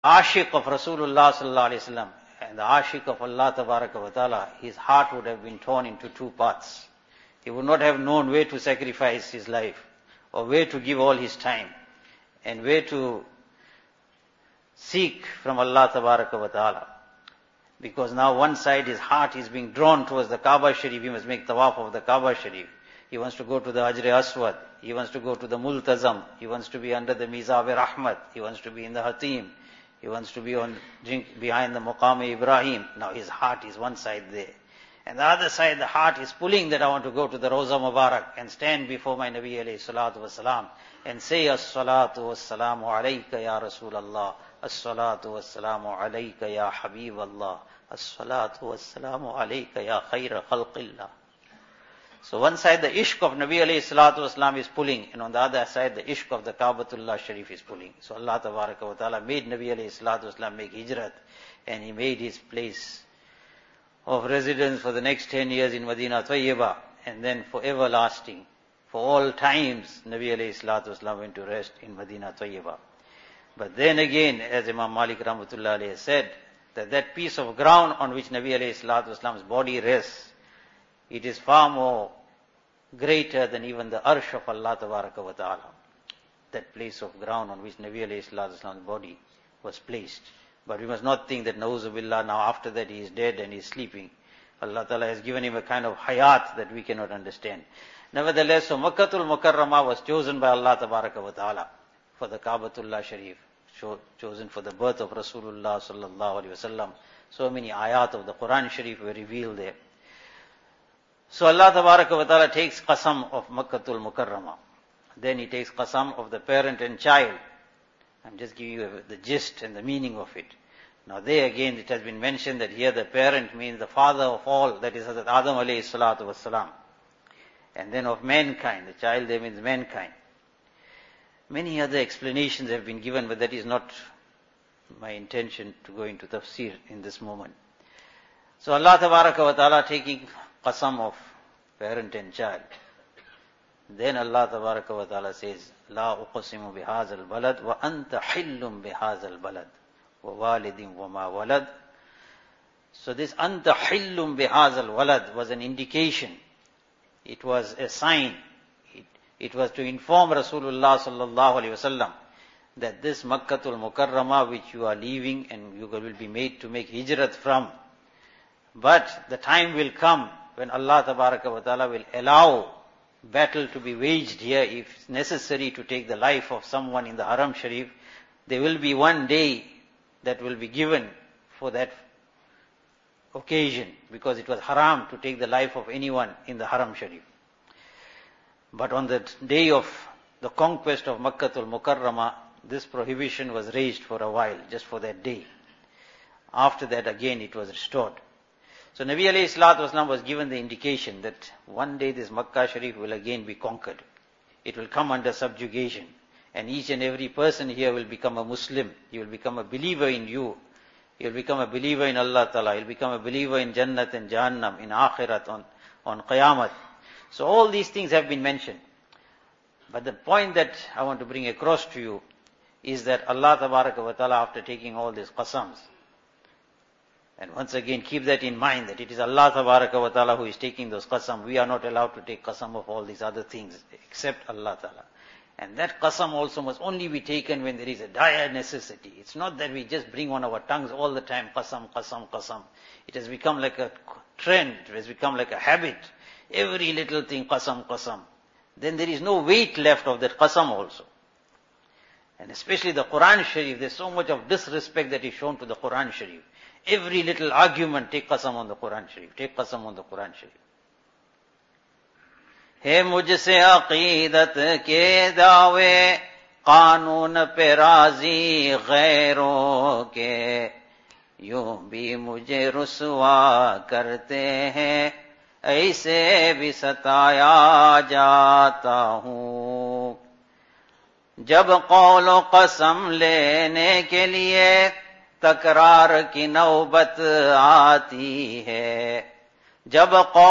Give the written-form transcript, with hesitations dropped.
Ashiq of Rasulullah sallallahu alaihi wasallam and the Ashiq of Allah tabaraka wa ta'ala, his heart would have been torn into two parts. He would not have known where to sacrifice his life or where to give all his time and where to seek from Allah tabaraka wa ta'ala. Because now one side his heart is being drawn towards the Kaaba Sharif, he must make tawaf of the Kaaba Sharif. He wants to go to the Hajr Aswad, he wants to go to the Multazam, he wants to be under the Mizab Rahmat, he wants to be in the Hatim, he wants to be behind the Maqam Ibrahim. Now his heart is one side there. And the other side, the heart is pulling that I want to go to the Rawza Mubarak and stand before my Nabi alayhi salatu wasalam and say as-salatu was-salamu alayka ya Rasulallah, as-salatu was-salamu alayka ya Habib Allah, as-salatu was-salamu alayka ya khayra khalqillah. So one side the ishq of Nabi alayhi salatu wasalam is pulling, and on the other side the ishq of the Kaabatullah Sharif is pulling. So Allah tabaraka wa ta'ala made Nabi alayhi salatu wasalam make hijrat, and he made his place of residence for the next 10 years in Madinah Tayyibah, and then for everlasting, for all times, Nabi alayhi salatu wasalam went to rest in Madinah Tayyibah. But then again, as Imam Malik rahmatullah alayhi said, that piece of ground on which Nabi alayhi salatu wasalam's body rests, it is far more greater than even the arsh of Allah tabaraka wa ta'ala. That place of ground on which Nabi alayhi salatu wasalam's body was placed. But we must not think that Nauzubillah, now after that he is dead and he is sleeping. Allah Ta'ala has given him a kind of hayat that we cannot understand. Nevertheless, so Makkatul Mukarramah was chosen by Allah Tabaraka wa Ta'ala for the Kaabatullah Sharif, chosen for the birth of Rasulullah Sallallahu Alaihi Wasallam. So many ayat of the Quran Sharif were revealed there. So Allah Tabaraka wa Ta'ala takes qasam of Makkatul Mukarramah. Then he takes qasam of the parent and child. I'm just giving you the gist and the meaning of it. Now there again it has been mentioned that here the parent means the father of all, that is Hazrat Adam alayhi salatu wassalam. And then of mankind, the child there means mankind. Many other explanations have been given, but that is not my intention to go into tafsir in this moment. So Allah tabaraka wa ta'ala taking qasam of parent and child. Then Allah tabaraka wa ta'ala says, La uqsimu bihazal balad wa anta hillum bihazal balad wa walidin wa ma walad. So this anta hillum bihazal walad was an indication. It was a sign. It was to inform Rasulullah sallallahu alaihi wasallam that this Makkatul Mukarramah which you are leaving and you will be made to make hijrat from. But the time will come when Allah tabaraka wa ta'ala will allow battle to be waged here if it's necessary to take the life of someone in the Haram Sharif. There will be one day that will be given for that occasion, because it was haram to take the life of anyone in the Haram Sharif. But on the day of the conquest of Makkatul Mukarramah, this prohibition was raised for a while, just for that day. After that again it was restored. So Nabi alayhi salatu wasalam was given the indication that one day this Makkah Sharif will again be conquered. It will come under subjugation. And each and every person here will become a Muslim. He will become a believer in you. He will become a believer in Allah Ta'ala. He will become a believer in Jannat and Jahannam, in Akhirat, on Qiyamah. So all these things have been mentioned. But the point that I want to bring across to you is that Allah Tabaraka wa Ta'ala, after taking all these qasams, and once again, keep that in mind, that it is Allah Tabaraka wa Ta'ala who is taking those qasam. We are not allowed to take qasam of all these other things, except Allah Ta'ala. And that qasam also must only be taken when there is a dire necessity. It's not that we just bring on our tongues all the time, qasam, qasam, qasam. It has become like a trend, it has become like a habit. Every little thing, qasam, qasam. Then there is no weight left of that qasam also. And especially the Quran Sharif, there's so much of disrespect that is shown to the Quran Sharif. Every little argument, take qasam on the Quran Sharif, take qasam on the Quran Sharif. है मुझसे अकीदत के दावे कानून पे राजी गैरों के यूं भी मुझे रुसवा करते हैं ऐसे भी सताया जाता हूँ जब कौलो कसम लेने के लिए तकरार की नौबत आती है जब